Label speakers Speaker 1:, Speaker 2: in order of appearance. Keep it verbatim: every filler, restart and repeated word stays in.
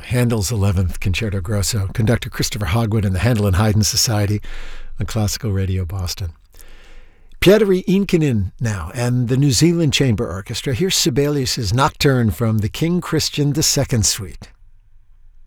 Speaker 1: Handel's eleventh Concerto Grosso. Conductor Christopher Hogwood and the Handel and Haydn Society on Classical Radio Boston. Pietari Inkinen now, and the New Zealand Chamber Orchestra. Here's Sibelius' Nocturne from the King Christian the Second Suite.